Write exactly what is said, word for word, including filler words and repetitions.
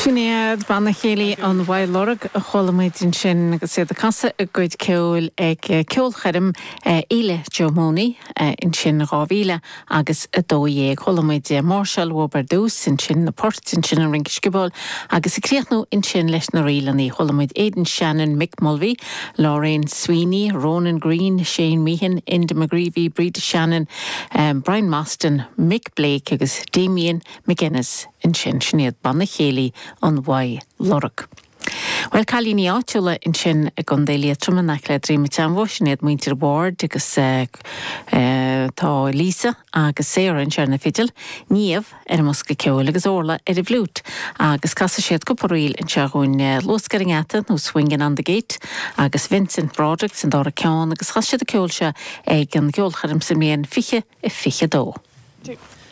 Sinead banna chéalaí an bhaid lorg a cholamid in sin agus sé a casa a gcuid ceol ag ceol cherim éile Jomóni in sin ráhíle agus a dóé cholamid Marshall Wober dús in sin na port in sin an ringiscibol agus a críochnú in sin leis na rilaní cholamid Aidan Shannon, Mick Mulvey, Lorraine Sweeney, Ronan Green, Shane Meehan, Inda McGreevy, Breda Shannon, um, Brian Maston, Mick Blake agus Damien McGuinness in sin Sinead banna chéalaí an bhaid lorg. Well, Calíní áitiúla in sin a gondélia truman nach le drí metan Sinead muintir bord agus uh, uh, tá Lisa agus Sarah in sin na fidil níamh ar a musca ceol agus orla ar a bhlút agus casa siad goparíl in seaghún uh, losgaringata nó swingin on the gate agus Vincent Broderick san dára ceán agus chas siad a ceol se ag an ceolcharim sa mian fiche i fiche dó.